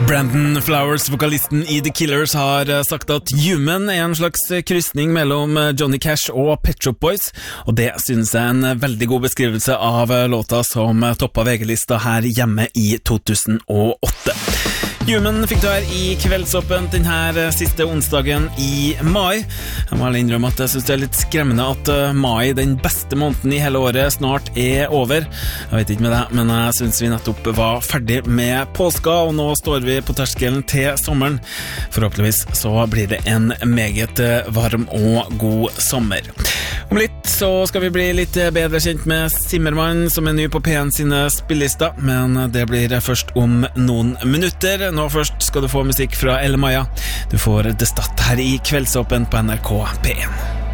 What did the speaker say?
Brandon Flowers, vokalisten i The Killers, har sagt at Human er en slags krysning mellom Johnny Cash og Pet Shop Boys, og det synes jeg er en veldig god beskrivelse av låta som toppet VG-lista her hjemme i 2008. Human fikk du her i Kveldsåpent denne siste onsdagen i mai. Jeg må innrømme at jeg synes det er litt skremmende at mai, den beste måneden i hele året, snart er over. Jeg vet ikke med det, men jeg synes vi nettopp var ferdig med påska, og nå står vi på terskelen til sommeren. Forhåpentligvis så blir det en meget varm og god sommer. Om litt så skal vi bli litt bedre kjent med Zimmermann, som er ny på P1 sine spillister, men det blir først om noen minutter. Nå først skal du få musikk fra Elle Maja. Du får det statt her i Kveldsåpen på NRK P1.